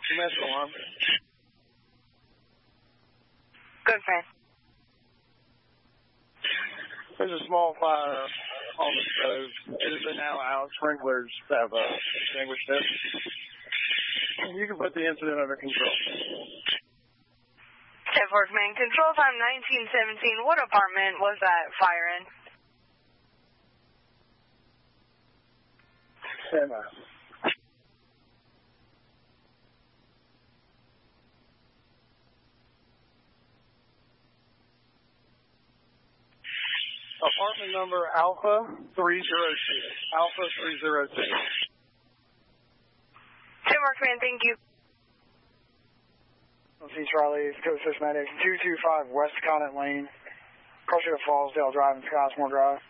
Domestic alarm. Good, man. There's a small fire on the stove. It is now out. Sprinklers have extinguished it. You can put the incident under control. 10-4 Command. Control time 1917. What apartment was that fire in? Apartment number Alpha 302. Alpha 302. 10-4 Command. Thank you. C. Charlie, Coast Fish Medic, 225 West Conant Lane, Crossfield Fallsdale Drive and Scottsmore Drive.